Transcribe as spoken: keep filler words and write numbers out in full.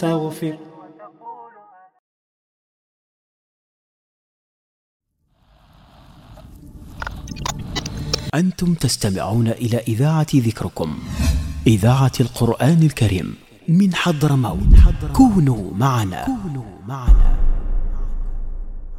وتغفر. أنتم تستمعون إلى إذاعة ذكركم، إذاعة القرآن الكريم من حضرموت. كونوا معنا.